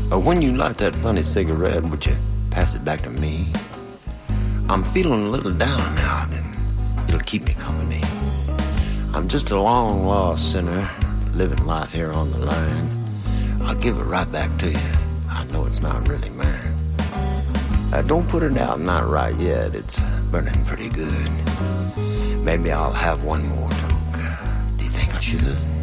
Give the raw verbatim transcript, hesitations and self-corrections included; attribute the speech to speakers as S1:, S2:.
S1: Uh, when you light that funny cigarette, would you pass it back to me? I'm feeling a little down now, and it'll keep me company. I'm just a long lost sinner, living life here on the line. I'll give it right back to you. I know it's not really mine. Uh, don't put it out, not right yet. It's burning pretty good. Maybe I'll have one more toke. Do you think I should?